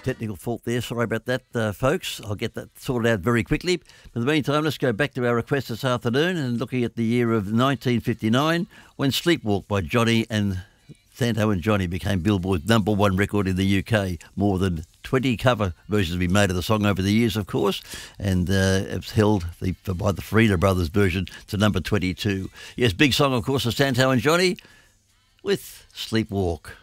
technical fault there. Sorry about that, folks. I'll get that sorted out very quickly. But in the meantime, let's go back to our request this afternoon and looking at the year of 1959 when Sleepwalk by Johnny and Santo and Johnny became Billboard's #1 record in the UK. More than 20 cover versions have been made of the song over the years, of course, and it's held by the Farina Brothers version to number 22. Yes, big song, of course, of Santo and Johnny with Sleepwalk.